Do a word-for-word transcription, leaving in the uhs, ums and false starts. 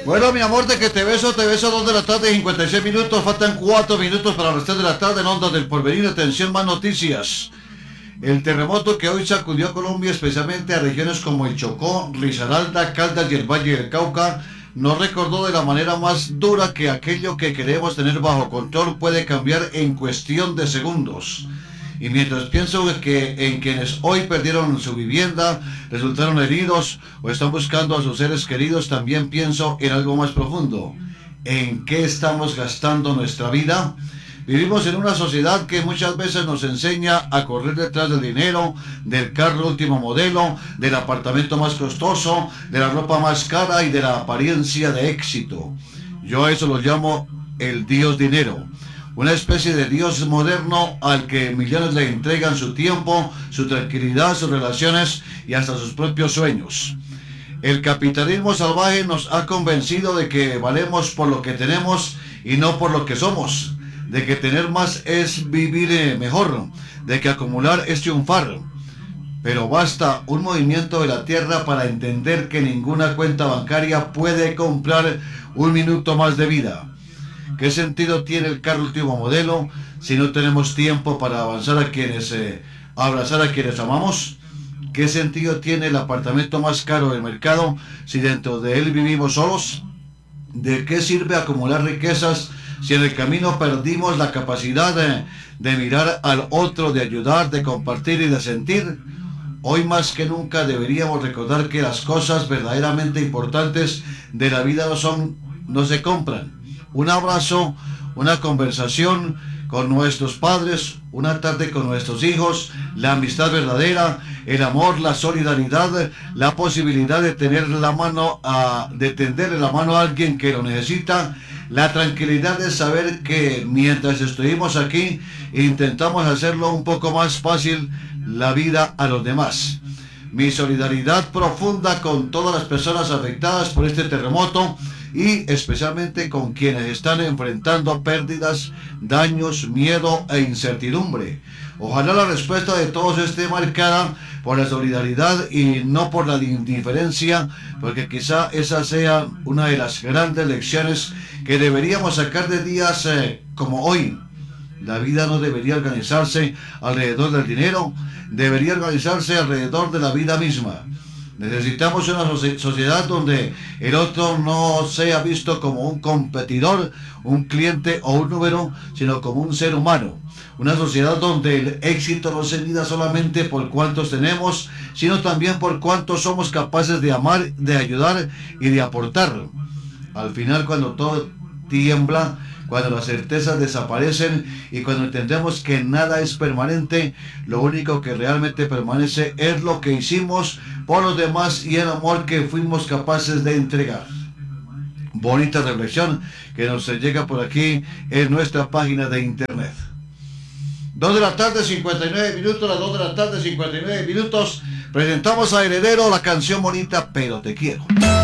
Bueno, mi amor, de que te beso, te beso, dos de la tarde, cincuenta y seis minutos, faltan cuatro minutos para el resto de la tarde en Ondas del Porvenir. Atención, más noticias. El terremoto que hoy sacudió a Colombia, especialmente a regiones como el Chocó, Risaralda, Caldas y el Valle del Cauca, nos recordó de la manera más dura que aquello que queremos tener bajo control puede cambiar en cuestión de segundos. Y mientras pienso que en quienes hoy perdieron su vivienda, resultaron heridos o están buscando a sus seres queridos, también pienso en algo más profundo. ¿En qué estamos gastando nuestra vida? Vivimos en una sociedad que muchas veces nos enseña a correr detrás del dinero, del carro último modelo, del apartamento más costoso, de la ropa más cara y de la apariencia de éxito. Yo a eso lo llamo el Dios dinero. Una especie de Dios moderno al que millones le entregan su tiempo, su tranquilidad, sus relaciones y hasta sus propios sueños. El capitalismo salvaje nos ha convencido de que valemos por lo que tenemos y no por lo que somos, de que tener más es vivir mejor, de que acumular es triunfar. Pero basta un movimiento de la tierra para entender que ninguna cuenta bancaria puede comprar un minuto más de vida. ¿Qué sentido tiene el carro último modelo si no tenemos tiempo para avanzar a quienes, eh, abrazar a quienes amamos? ¿Qué sentido tiene el apartamento más caro del mercado si dentro de él vivimos solos? ¿De qué sirve acumular riquezas si en el camino perdimos la capacidad de, de mirar al otro, de ayudar, de compartir y de sentir? Hoy más que nunca deberíamos recordar que las cosas verdaderamente importantes de la vida no son, no se compran. Un abrazo, una conversación con nuestros padres, una tarde con nuestros hijos, la amistad verdadera, el amor, la solidaridad, la posibilidad de tener la mano a, de tenderle la mano a alguien que lo necesita, la tranquilidad de saber que mientras estuvimos aquí intentamos hacerlo un poco más fácil la vida a los demás. Mi solidaridad profunda con todas las personas afectadas por este terremoto y especialmente con quienes están enfrentando pérdidas, daños, miedo e incertidumbre. Ojalá la respuesta de todos esté marcada por la solidaridad y no por la indiferencia, porque quizá esa sea una de las grandes lecciones que deberíamos sacar de días eh, como hoy. La vida no debería organizarse alrededor del dinero, debería organizarse alrededor de la vida misma. Necesitamos una sociedad donde el otro no sea visto como un competidor, un cliente o un número, sino como un ser humano. Una sociedad donde el éxito no se mida solamente por cuántos tenemos, sino también por cuántos somos capaces de amar, de ayudar y de aportar. Al final, cuando todo tiembla, cuando las certezas desaparecen y cuando entendemos que nada es permanente, lo único que realmente permanece es lo que hicimos por los demás y el amor que fuimos capaces de entregar. Bonita reflexión que nos llega por aquí en nuestra página de internet. dos de la tarde, cincuenta y nueve minutos, las dos de la tarde, cincuenta y nueve minutos. Presentamos a Heredero la canción bonita Pero Te Quiero.